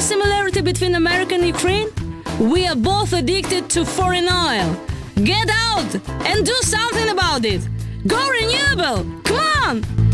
similarity between America and Ukraine? We are both addicted to foreign oil. Get out and do something about it. Go renewable! Come on!